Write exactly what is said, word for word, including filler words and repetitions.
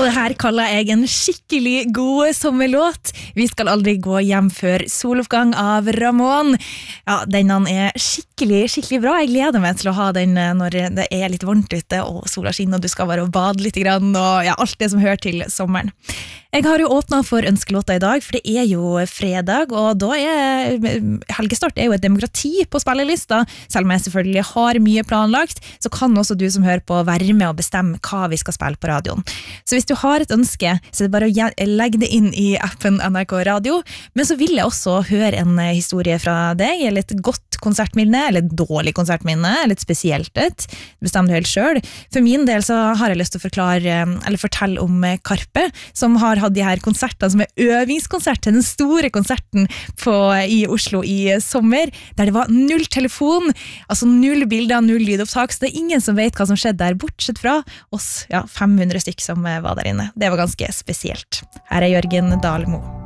Og det her kaller jeg en skikkelig god sommerlåt. Vi skal aldri gå hjem før soloppgang av Ramón. Ja, denne er skikkelig, skikkelig bra. Jeg gleder meg til å ha den når det er litt varmt ute, og sola skinner, og du skal bare bade litt grann, og ja, alt det som hører til sommeren. Jeg har jo åpnet for ønskelåta i dag, for det er jo fredag, og da er Helgestart er jo et demokrati på spillelista. Selv om jeg selvfølgelig har mye planlagt, så kan også du som hører på være med og bestemme hva vi skal spille på radioen. Så hvis du har et ønske, så er det bare å legge det inn i appen N R K Radio. Men så vil jeg også høre en historie fra deg, eller et godt konsertminne, eller et dårlig konsertminne, eller et spesielt et. Det bestemmer du helt selv. For min del så har jeg lyst til å forklare, eller fortelle om Karpe, som har hatt de her konsertene som er øvingskonsert til den store konserten på, i Oslo i sommer, der det var null telefon, altså null bilder, null lydopptak, så det er ingen som vet hva som skjedde der, bortsett fra oss, ja, fem hundre stykk som var der inne. Det var ganske spesielt. Her er Jørgen Dalmo.